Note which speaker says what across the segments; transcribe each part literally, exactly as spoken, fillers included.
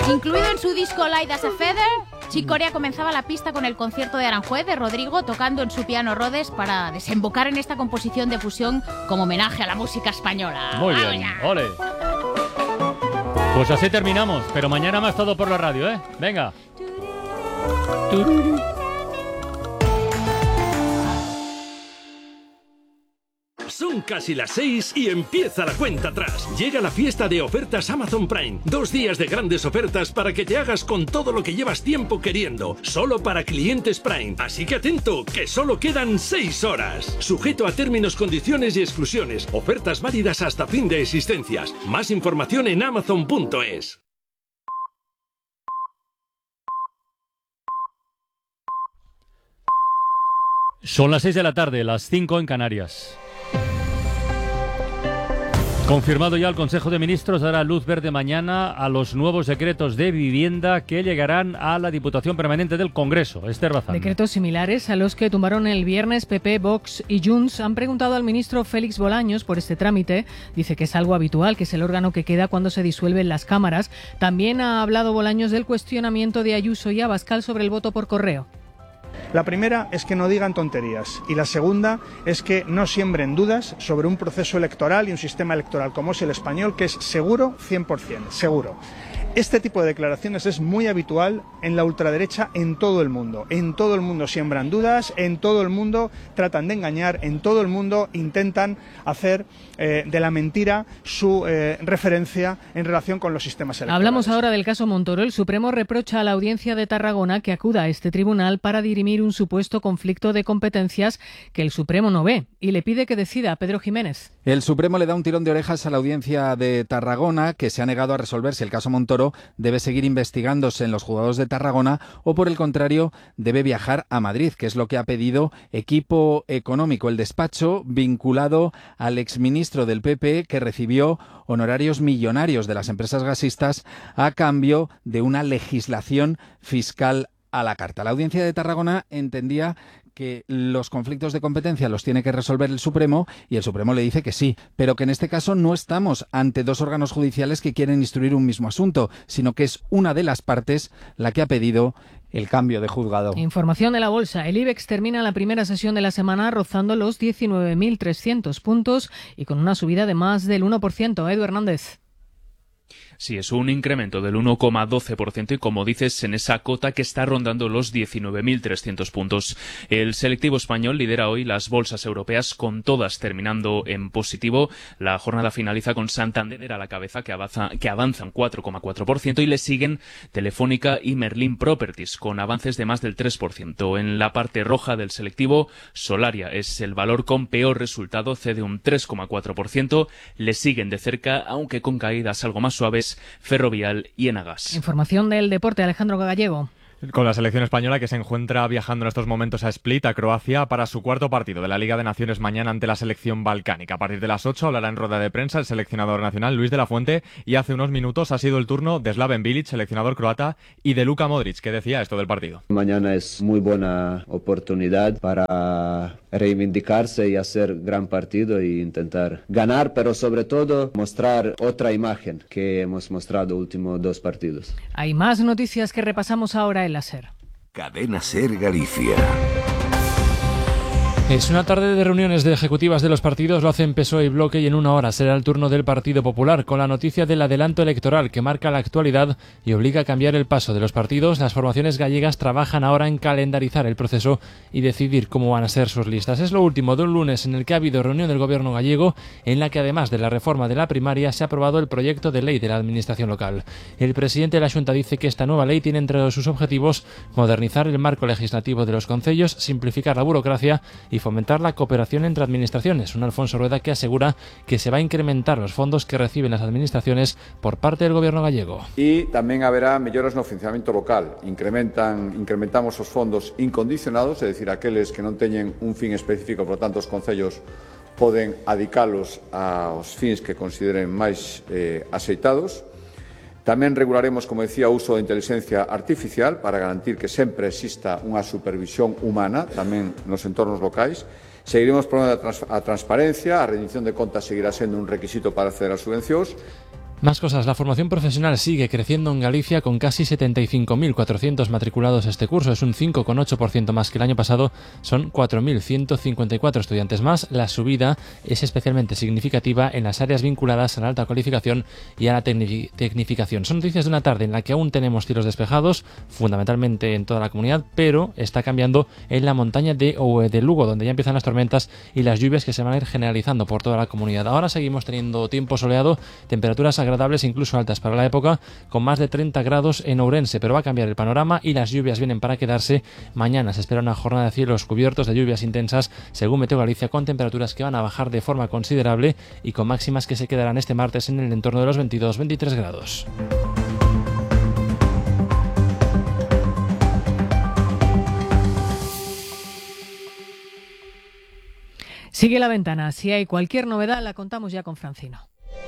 Speaker 1: Incluido en su disco Light as a Feather, Chick Corea comenzaba la pista con el concierto de Aranjuez de Rodrigo tocando en su piano Rhodes para desembocar en esta composición de fusión como homenaje a la música española.
Speaker 2: Muy bien, ole. Pues así terminamos, pero mañana más todo por la radio, ¿eh? Venga.
Speaker 3: Son casi las seis y empieza la cuenta atrás. Llega la fiesta de ofertas Amazon Prime. Dos días de grandes ofertas para que te hagas con todo lo que llevas tiempo queriendo. Solo para clientes Prime. Así que atento, que solo quedan seis horas. Sujeto a términos, condiciones y exclusiones. Ofertas válidas hasta fin de existencias. Más información en amazon punto es.
Speaker 2: Son las seis de la tarde, las cinco en Canarias. Confirmado ya el Consejo de Ministros dará luz verde mañana a los nuevos decretos de vivienda que llegarán a la Diputación Permanente del Congreso. Esther Bazán.
Speaker 4: Decretos similares a los que tumbaron el viernes P P, Vox y Junts han preguntado al ministro Félix Bolaños por este trámite. Dice que es algo habitual, que es el órgano que queda cuando se disuelven las cámaras. También ha hablado Bolaños del cuestionamiento de Ayuso y Abascal sobre el voto por correo.
Speaker 5: La primera es que no digan tonterías y la segunda es que no siembren dudas sobre un proceso electoral y un sistema electoral como es el español, que es seguro cien por ciento, seguro. Este tipo de declaraciones es muy habitual en la ultraderecha en todo el mundo. En todo el mundo siembran dudas, en todo el mundo tratan de engañar, en todo el mundo intentan hacer eh, de la mentira su eh, referencia en relación con los sistemas electorales.
Speaker 4: Hablamos ahora del caso Montoro. El Supremo reprocha a la Audiencia de Tarragona que acuda a este tribunal para dirimir un supuesto conflicto de competencias que el Supremo no ve y le pide que decida. Pedro Jiménez.
Speaker 6: El Supremo le da un tirón de orejas a la Audiencia de Tarragona, que se ha negado a resolver si el caso Montoro debe seguir investigándose en los juzgados de Tarragona o, por el contrario, debe viajar a Madrid, que es lo que ha pedido Equipo Económico, el despacho vinculado al exministro del P P que recibió honorarios millonarios de las empresas gasistas a cambio de una legislación fiscal a la carta. La Audiencia de Tarragona entendía que los conflictos de competencia los tiene que resolver el Supremo y el Supremo le dice que sí, pero que en este caso no estamos ante dos órganos judiciales que quieren instruir un mismo asunto, sino que es una de las partes la que ha pedido el cambio de juzgado.
Speaker 4: Información de la bolsa. El IBEX termina la primera sesión de la semana rozando los diecinueve mil trescientos puntos y con una subida de más del uno por ciento. Edu Hernández.
Speaker 7: Sí, es un incremento del uno coma doce por ciento y, como dices, en esa cota que está rondando los diecinueve mil trescientos puntos. El selectivo español lidera hoy las bolsas europeas, con todas terminando en positivo. La jornada finaliza con Santander a la cabeza, que avanza, que avanzan cuatro coma cuatro por ciento, y le siguen Telefónica y Merlin Properties, con avances de más del tres por ciento. En la parte roja del selectivo, Solaria es el valor con peor resultado, cede un tres coma cuatro por ciento. Le siguen de cerca, aunque con caídas algo más suaves, Ferrovial y Enagas.
Speaker 4: Información del deporte, Alejandro Gallego.
Speaker 8: Con la selección española, que se encuentra viajando en estos momentos a Split, a Croacia, para su cuarto partido de la Liga de Naciones mañana ante la selección balcánica. A partir de las ocho hablará en rueda de prensa el seleccionador nacional Luis de la Fuente, y hace unos minutos ha sido el turno de Slaven Bilic, seleccionador croata, y de Luka Modric, que decía esto del partido.
Speaker 9: Mañana es muy buena oportunidad para reivindicarse y hacer gran partido e intentar ganar, pero sobre todo mostrar otra imagen que hemos mostrado últimos dos partidos.
Speaker 4: Hay más noticias que repasamos ahora en la SER.
Speaker 10: Cadena SER Galicia.
Speaker 11: Es una tarde de reuniones de ejecutivas de los partidos, lo hacen P S O E y Bloque, y en una hora será el turno del Partido Popular, con la noticia del adelanto electoral que marca la actualidad y obliga a cambiar el paso de los partidos. Las formaciones gallegas trabajan ahora en calendarizar el proceso y decidir cómo van a ser sus listas. Es lo último de un lunes en el que ha habido reunión del gobierno gallego, en la que además de la reforma de la primaria se ha aprobado el proyecto de ley de la administración local. El presidente de la Xunta dice que esta nueva ley tiene entre sus objetivos modernizar el marco legislativo de los concellos, simplificar la burocracia y fomentar la cooperación entre administraciones. Un Alfonso Rueda que asegura que se va a incrementar los fondos que reciben las administraciones por parte del gobierno gallego.
Speaker 12: E tamén haberá melloras no financiamento local. Incrementan, incrementamos os fondos incondicionados, é dicir, aqueles que non teñen un fin específico, por tanto os concellos poden adicalos aos fins que consideren máis eh, axeitados. Tamén regularemos, como decía, o uso da inteligencia artificial para garantir que sempre exista unha supervisión humana tamén nos entornos locais. Seguiremos promovendo a transparencia, a rendición de contas seguirá sendo un requisito para acceder ás subvencións.
Speaker 11: Más cosas. La formación profesional sigue creciendo en Galicia con casi setenta y cinco mil cuatrocientos matriculados este curso. Es un cinco coma ocho por ciento más que el año pasado. Son cuatro mil ciento cincuenta y cuatro estudiantes más. La subida es especialmente significativa en las áreas vinculadas a la alta cualificación y a la tecni- tecnificación. Son noticias de una tarde en la que aún tenemos cielos despejados, fundamentalmente en toda la comunidad, pero está cambiando en la montaña de, o de Lugo, donde ya empiezan las tormentas y las lluvias que se van a ir generalizando por toda la comunidad. Ahora seguimos teniendo tiempo soleado, temperaturas agradables, agradables, incluso altas para la época, con más de treinta grados en Ourense, pero va a cambiar el panorama y las lluvias vienen para quedarse. Mañana se espera una jornada de cielos cubiertos de lluvias intensas, según Meteo Galicia, con temperaturas que van a bajar de forma considerable y con máximas que se quedarán este martes en el entorno de los veintidós a veintitrés grados.
Speaker 4: Sigue La Ventana. Si hay cualquier novedad, la contamos ya con Francino.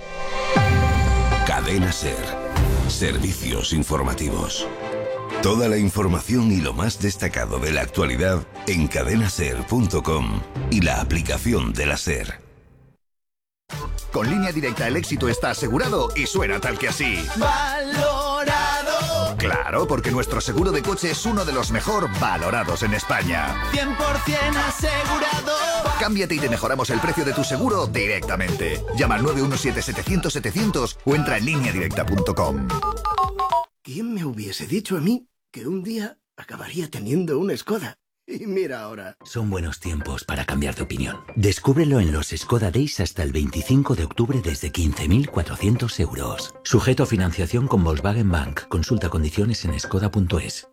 Speaker 10: Cadena SER. Servicios informativos. Toda la información y lo más destacado de la actualidad en cadena ser punto com y la aplicación de la SER.
Speaker 13: Con Línea Directa el éxito está asegurado y suena tal que así. ¡Valorado! Claro, porque nuestro seguro de coche es uno de los mejor valorados en España.
Speaker 14: cien por ciento asegurado.
Speaker 13: Cámbiate y te mejoramos el precio de tu seguro directamente. Llama al nueve uno siete setecientos setecientos o entra en línea directa punto com.
Speaker 14: ¿Quién me hubiese dicho a mí que un día acabaría teniendo una Skoda? Y mira ahora.
Speaker 15: Son buenos tiempos para cambiar de opinión. Descúbrelo en los Skoda Days hasta el veinticinco de octubre desde quince mil cuatrocientos euros. Sujeto a financiación con Volkswagen Bank. Consulta condiciones en skoda punto es.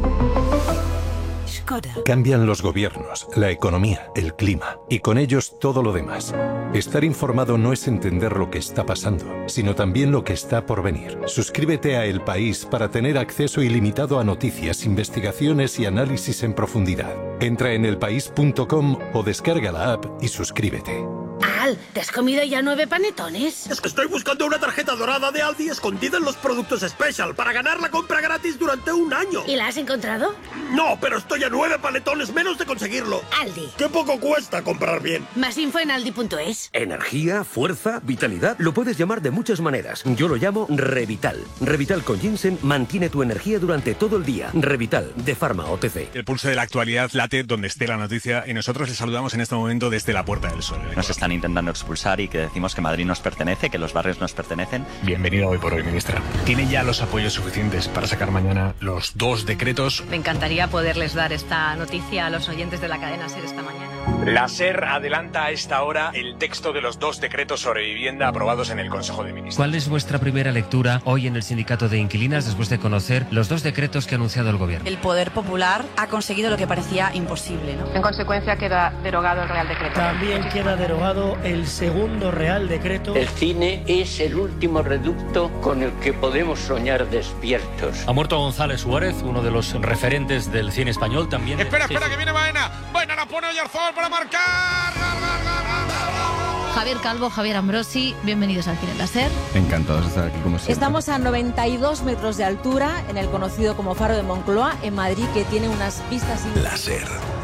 Speaker 16: Cambian los gobiernos, la economía, el clima y con ellos todo lo demás. Estar informado no es entender lo que está pasando, sino también lo que está por venir. Suscríbete a El País para tener acceso ilimitado a noticias, investigaciones y análisis en profundidad. Entra en el país punto com o descarga la app y suscríbete.
Speaker 17: Al, ¿te has comido ya nueve panetones?
Speaker 18: Es que estoy buscando una tarjeta dorada de Aldi escondida en los productos Special para ganar la compra gratis durante un año.
Speaker 17: ¿Y la has encontrado?
Speaker 18: No, pero estoy a nueve panetones menos de conseguirlo.
Speaker 17: Aldi.
Speaker 18: ¡Qué poco cuesta comprar bien!
Speaker 17: Más info en aldi punto es.
Speaker 19: Energía, fuerza, vitalidad, lo puedes llamar de muchas maneras. Yo lo llamo Revital. Revital con ginseng mantiene tu energía durante todo el día. Revital, de Pharma O T C.
Speaker 20: El pulso de la actualidad late donde esté la noticia y nosotros les saludamos en este momento desde la Puerta del Sol.
Speaker 21: Nos están intentando expulsar y que decimos que Madrid nos pertenece, que los barrios nos pertenecen.
Speaker 20: Bienvenido Hoy por Hoy, ministra. ¿Tiene ya los apoyos suficientes para sacar mañana los dos decretos?
Speaker 22: Me encantaría poderles dar esta noticia a los oyentes de la cadena SER esta mañana.
Speaker 20: La SER adelanta a esta hora el texto de los dos decretos sobre vivienda aprobados en el Consejo de Ministros.
Speaker 23: ¿Cuál es vuestra primera lectura hoy en el Sindicato de Inquilinas después de conocer los dos decretos que ha anunciado el Gobierno?
Speaker 24: El Poder Popular ha conseguido lo que parecía imposible, ¿no?
Speaker 25: En consecuencia queda derogado el Real Decreto.
Speaker 26: También queda derogado el segundo Real Decreto.
Speaker 27: El cine es el último reducto con el que podemos soñar despiertos.
Speaker 2: Ha muerto González Suárez, uno de los referentes del cine español también.
Speaker 28: Espera, espera,
Speaker 2: sí,
Speaker 28: que viene Baena. Baena la pone Oyarzabal para marcar. ¡Gol, gol, gol, gol!
Speaker 1: Javier Calvo, Javier Ambrosi, bienvenidos al Cine en la SER.
Speaker 6: Encantados de estar aquí como siempre.
Speaker 29: Estamos a noventa y dos metros de altura en el conocido como Faro de Moncloa, en Madrid, que tiene unas vistas...
Speaker 10: La SER.